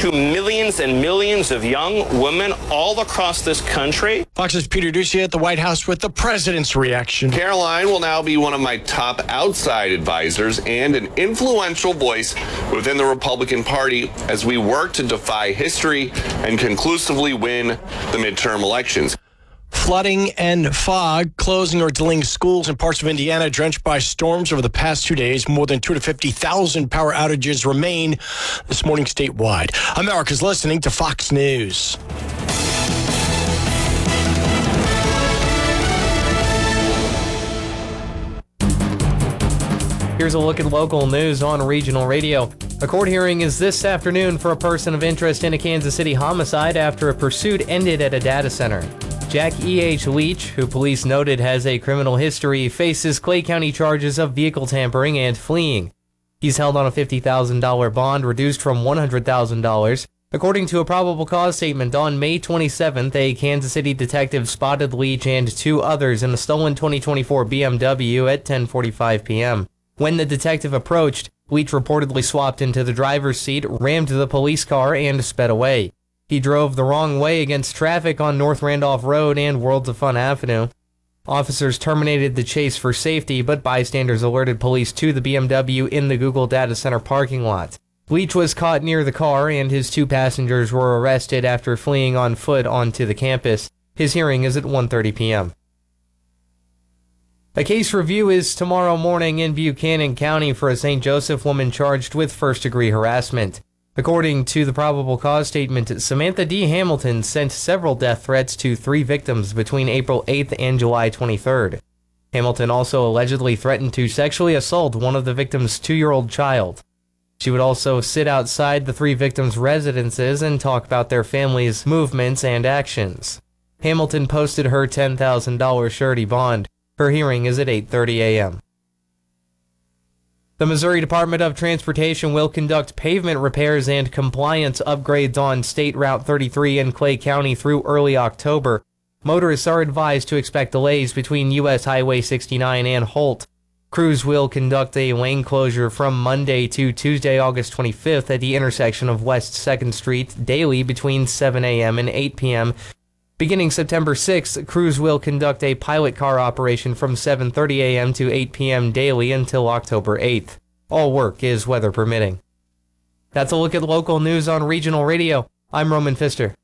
to millions and millions of young women all across this country. Fox's Peter Doocy at the White House with the president's reaction. Caroline will now be one of my top outside advisors and an influential voice within the Republican Party as we work to defy history and conclusively win the midterm elections. Flooding and fog closing or delaying schools in parts of Indiana drenched by storms over the past 2 days. More than 250,000 power outages remain this morning statewide. America's listening to Fox News. Here's a look at local news on regional radio. A court hearing is this afternoon for a person of interest in a Kansas City homicide after a pursuit ended at a data center. Jack E.H. Leach, who police noted has a criminal history, faces Clay County charges of vehicle tampering and fleeing. He's held on a $50,000 bond reduced from $100,000. According to a probable cause statement, on May 27th, a Kansas City detective spotted Leach and two others in a stolen 2024 BMW at 10:45 p.m. When the detective approached, Leach reportedly swapped into the driver's seat, rammed the police car, and sped away. He drove the wrong way against traffic on North Randolph Road and Worlds of Fun Avenue. Officers terminated the chase for safety, but bystanders alerted police to the BMW in the Google data center parking lot. Leach was caught near the car, and his two passengers were arrested after fleeing on foot onto the campus. His hearing is at 1:30 p.m. A case review is tomorrow morning in Buchanan County for a St. Joseph woman charged with first-degree harassment. According to the probable cause statement, Samantha D. Hamilton sent several death threats to 3 victims between April 8th and July 23rd. Hamilton also allegedly threatened to sexually assault one of the victims' 2-year-old child. She would also sit outside the 3 victims' residences and talk about their families' movements and actions. Hamilton posted her $10,000 surety bond. Her hearing is at 8:30 a.m. The Missouri Department of Transportation will conduct pavement repairs and compliance upgrades on State Route 33 in Clay County through early October. Motorists are advised to expect delays between U.S. Highway 69 and Holt. Crews will conduct a lane closure from Monday to Tuesday, August 25th at the intersection of West 2nd Street daily between 7 a.m. and 8 p.m. Beginning September 6th, crews will conduct a pilot car operation from 7:30 a.m. to 8 p.m. daily until October 8th. All work is weather permitting. That's a look at local news on regional radio. I'm Roman Pfister.